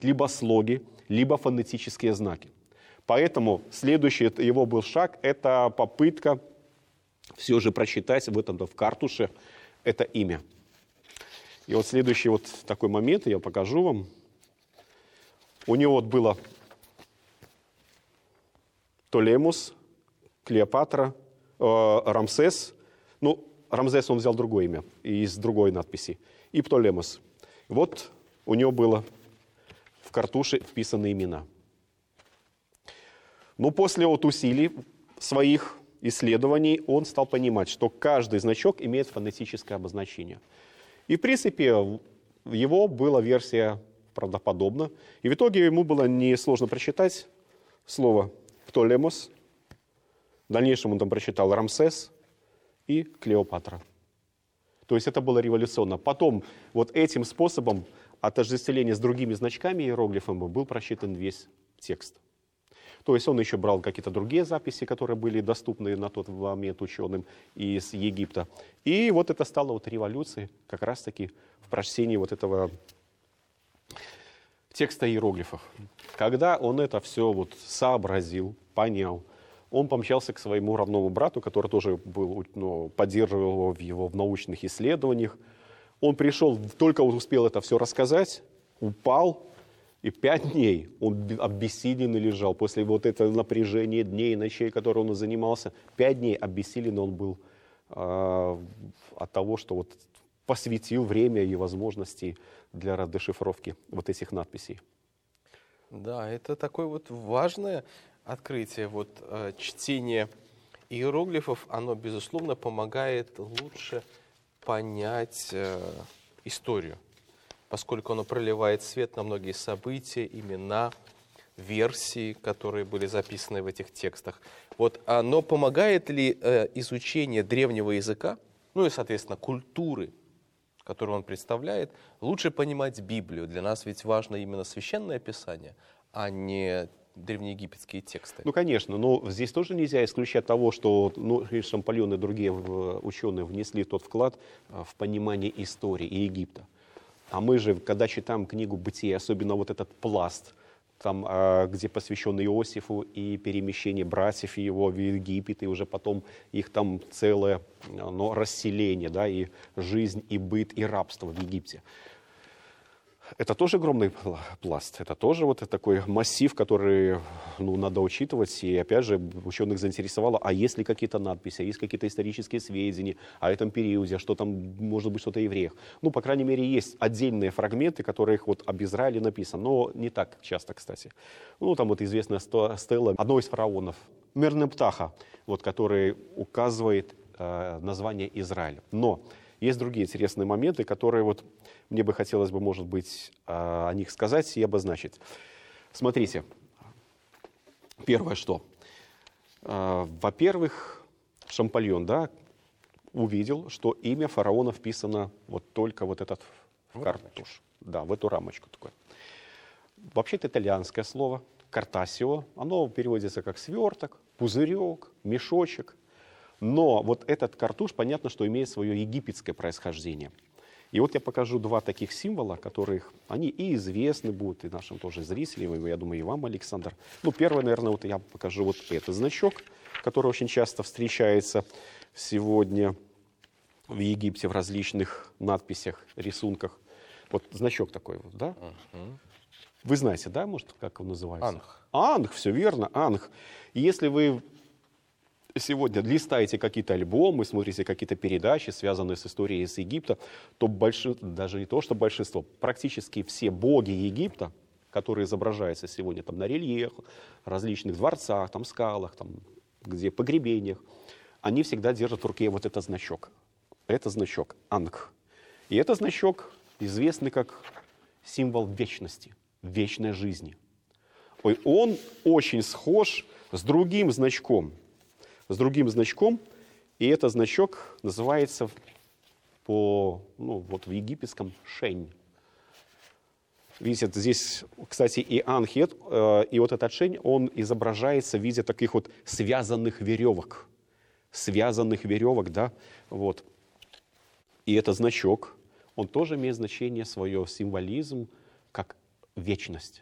либо слоги, либо фонетические знаки. Поэтому следующий его был шаг – это попытка все же прочитать в картуше это имя. И вот следующий вот такой момент, я покажу вам. У него вот было Птолемус, Клеопатра, Рамсес. Ну, Рамзес он взял другое имя из другой надписи. И Птолемус. Вот у него было в картуше вписаны имена. Но после вот усилий своих исследований он стал понимать, что каждый значок имеет фонетическое обозначение. И, в принципе, его была версия правдоподобна. И в итоге ему было несложно прочитать слово «Птолемос». В дальнейшем он там прочитал «Рамсес» и «Клеопатра». То есть это было революционно. Потом вот этим способом отождествления с другими значками и иероглифами был просчитан весь текст. То есть он еще брал какие-то другие записи, которые были доступны на тот момент ученым из Египта. И вот это стало вот революцией как раз-таки в прочтении вот этого текста иероглифов. Когда он это все вот сообразил, понял, он помчался к своему родному брату, который тоже был, поддерживал его в научных исследованиях. Он пришел, только успел это все рассказать, упал, и 5 дней он обессиленный лежал. После вот этого напряжения дней и ночей, которым он занимался, 5 дней обессиленный он был от того, что вот посвятил время и возможности для дешифровки вот этих надписей. Да, это такое вот важное открытие. Вот чтение иероглифов, оно, безусловно, помогает лучше понять историю, поскольку оно проливает свет на многие события, имена, версии, которые были записаны в этих текстах. Вот оно помогает ли изучение древнего языка, ну и, соответственно, культуры, которую он представляет, лучше понимать Библию? Для нас ведь важно именно священное писание, а не древнеегипетские тексты. Ну, конечно, но здесь тоже нельзя исключать того, что Шампольон и другие ученые внесли тот вклад в понимание истории и Египта. А мы же, когда читаем книгу «Бытие», особенно вот этот пласт, там, где посвящен Иосифу и перемещение братьев его в Египет, и уже потом их там целое расселение, да, и жизнь, и быт, и рабство в Египте. Это тоже огромный пласт, это тоже вот такой массив, который надо учитывать. И опять же, ученых заинтересовало, а есть ли какие-то надписи, есть какие-то исторические сведения о этом периоде, что там может быть что-то о евреях. Ну, по крайней мере, есть отдельные фрагменты, которых вот об Израиле написано, но не так часто, кстати. Ну, там вот известная стела одного из фараонов, Мернептаха, вот, который указывает название Израиля. Но есть другие интересные моменты, которые вот мне бы хотелось бы, может быть, о них сказать и обозначить. Смотрите, первое что. Во-первых, Шампольон, да, увидел, что имя фараона вписано вот только вот этот в картуш. Да, в эту рамочку такое. Вообще это итальянское слово, картасио. Оно переводится как сверток, пузырек, мешочек. Но вот этот картуш, понятно, что имеет свое египетское происхождение. И вот я покажу 2 таких символа, которых они и известны будут, и нашим тоже зрителям, и, я думаю, и вам, Александр. Ну, первое, наверное, вот я покажу вот этот значок, который очень часто встречается сегодня в Египте в различных надписях, рисунках. Вот значок такой вот, да? Вы знаете, да, может, как он называется? Анх. Анх, все верно, анх. И если вы сегодня листаете какие-то альбомы, смотрите какие-то передачи, связанные с историей из Египта, то даже не то, что большинство, практически все боги Египта, которые изображаются сегодня там, на рельефах, различных дворцах, там, скалах, там, где погребениях, они всегда держат в руке вот этот значок. Это значок Анх. И этот значок известный как символ вечности, вечной жизни. Он очень схож с другим значком, и этот значок называется вот в египетском шень. Видите, здесь, кстати, и анхет, и вот этот шень, он изображается в виде таких вот связанных веревок, да, вот. И этот значок, он тоже имеет значение свое, символизм, как вечность.